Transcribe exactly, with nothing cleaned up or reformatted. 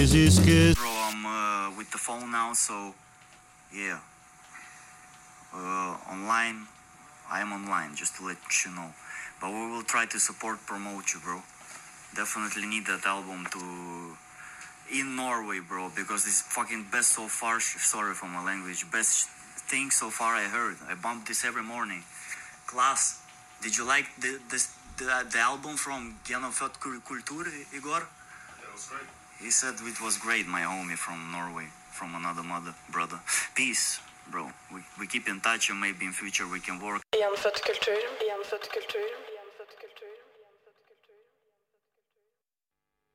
esquecer. Bro, I'm uh, with the phone now, so yeah. Uh, online, I am online, just to let you know. But we will try to support, promote you, bro. Definitely need that album to in Norway, bro, because this is fucking best so far. Sorry for my language. Best thing so far I heard. I bumped this every morning. Class. Did you like the this, the, the album from Genofødt Kultur, Igor? It was great. He said it was great, my homie from Norway, from another mother, brother. Peace, bro. We, we keep in touch and maybe in future we can work. Genfødt kultur, genfødt kultur.